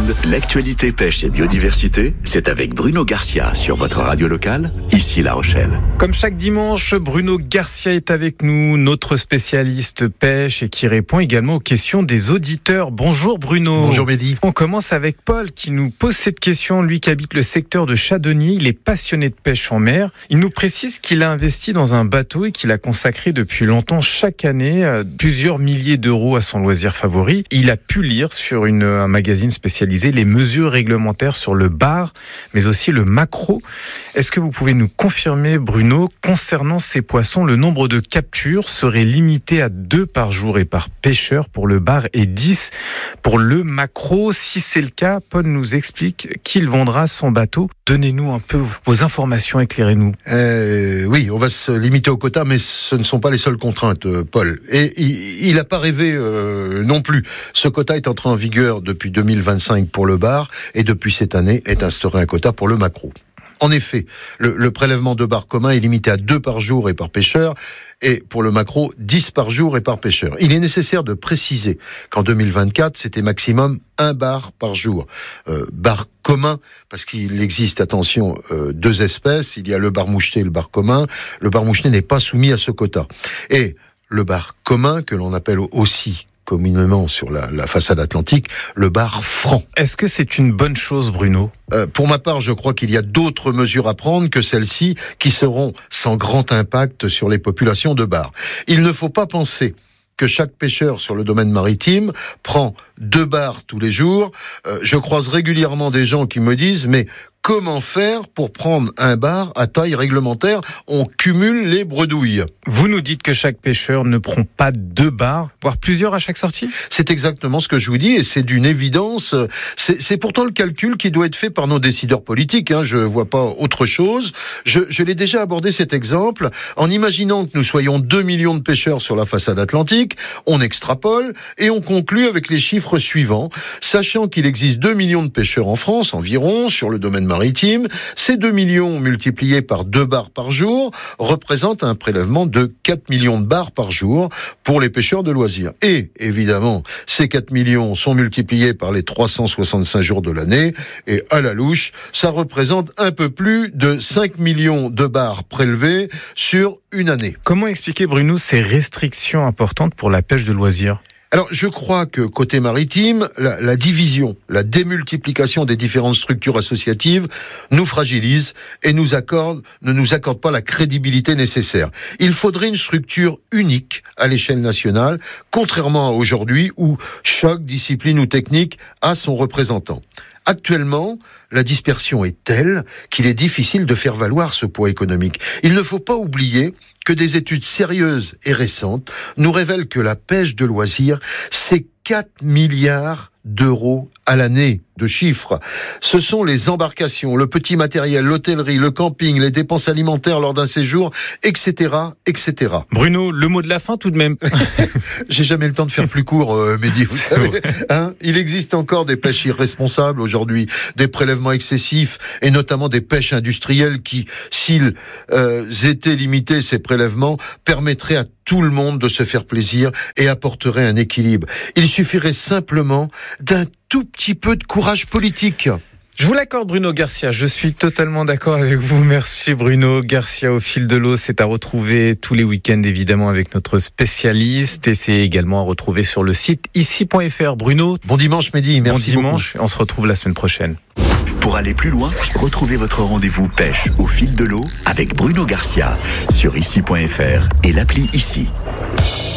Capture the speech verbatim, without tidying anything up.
l'actualité pêche et biodiversité, c'est avec Bruno Garcia sur votre radio locale, ici La Rochelle. Comme chaque dimanche, Bruno Garcia est avec nous, notre spécialiste pêche et qui répond également aux questions des auditeurs. Bonjour Bruno. Bonjour Mehdi. On commence avec Paul qui nous pose cette question, lui qui habite le secteur de Chadonnier. Il est passionné de pêche en mer. Il nous précise qu'il a investi dans un bateau et qu'il a consacré depuis longtemps chaque année euh, plusieurs milliers d'euros à son loisir favori. Il a pu lire sur une, un magazine spécialisé les mesures réglementaires sur le bar, mais aussi le maquereau. Est-ce que vous pouvez nous confirmer, Bruno, concernant ces poissons, le nombre de captures serait limité à deux par jour et par pêcheur pour le bar et dix pour le maquereau? Si c'est le cas, Paul nous explique qu'il vendra son bateau. Donnez-nous un peu vos informations, éclairez-nous. Euh, oui, on va se limiter au quota, mais ce ne sont pas les seules contraintes, Paul. Et il n'a pas rêvé euh, non plus. Ce quota est entré en vigueur depuis deux mille vingt-cinq pour le bar et depuis cette année est instauré un quota pour le maquereau. En effet, le, le prélèvement de bar commun est limité à deux par jour et par pêcheur, et pour le maquereau, dix par jour et par pêcheur. Il est nécessaire de préciser qu'en deux mille vingt-quatre, c'était maximum un bar par jour. Euh, bar commun, parce qu'il existe, attention, euh, deux espèces. Il y a le bar moucheté et le bar commun. Le bar moucheté n'est pas soumis à ce quota. Et le bar commun, que l'on appelle aussi communément sur la, la façade atlantique, le bar franc. Est-ce que c'est une bonne chose, Bruno ? Euh, pour ma part, je crois qu'il y a d'autres mesures à prendre que celles-ci qui seront sans grand impact sur les populations de bar. Il ne faut pas penser que chaque pêcheur sur le domaine maritime prend deux bars tous les jours. Euh, je croise régulièrement des gens qui me disent « mais comment faire pour prendre un bar à taille réglementaire ? On cumule les bredouilles. » Vous nous dites que chaque pêcheur ne prend pas deux bars, voire plusieurs à chaque sortie ? C'est exactement ce que je vous dis, et c'est d'une évidence. C'est, c'est pourtant le calcul qui doit être fait par nos décideurs politiques, hein, je ne vois pas autre chose. Je, je l'ai déjà abordé cet exemple, en imaginant que nous soyons deux millions de pêcheurs sur la façade atlantique, on extrapole, et on conclut avec les chiffres suivants, sachant qu'il existe deux millions de pêcheurs en France, environ, sur le domaine maritime. Ces deux millions multipliés par deux bars par jour représentent un prélèvement de quatre millions de bars par jour pour les pêcheurs de loisirs. Et évidemment, ces quatre millions sont multipliés par les trois cent soixante-cinq jours de l'année et à la louche, ça représente un peu plus de cinq millions de bars prélevés sur une année. Comment expliquer, Bruno, ces restrictions importantes pour la pêche de loisirs ? Alors, je crois que côté maritime, la, la division, la démultiplication des différentes structures associatives nous fragilise et nous accorde, ne nous accorde pas la crédibilité nécessaire. Il faudrait une structure unique à l'échelle nationale, contrairement à aujourd'hui où chaque discipline ou technique a son représentant. Actuellement, la dispersion est telle qu'il est difficile de faire valoir ce poids économique. Il ne faut pas oublier que des études sérieuses et récentes nous révèlent que la pêche de loisirs, c'est quatre milliards d'euros à l'année de chiffres. Ce sont les embarcations, le petit matériel, l'hôtellerie, le camping, les dépenses alimentaires lors d'un séjour, et cetera, et cetera. Bruno, le mot de la fin tout de même. J'ai jamais le temps de faire plus court, euh, Mehdi, vous savez. Hein, il existe encore des pêches irresponsables aujourd'hui, des prélèvements excessifs, et notamment des pêches industrielles qui, s'ils euh, étaient limités, ces prélèvements, permettraient à tout le monde de se faire plaisir et apporterait un équilibre. Il suffirait simplement d'un tout petit peu de courage politique. Je vous l'accorde, Bruno Garcia, je suis totalement d'accord avec vous. Merci Bruno Garcia. Au fil de l'eau, c'est à retrouver tous les week-ends évidemment avec notre spécialiste et c'est également à retrouver sur le site ici point f r. Bruno, bon dimanche Mehdi, merci bon dimanche, beaucoup. On se retrouve la semaine prochaine. Pour aller plus loin, retrouvez votre rendez-vous pêche au fil de l'eau avec Bruno Garcia sur ici point f r et l'appli Ici.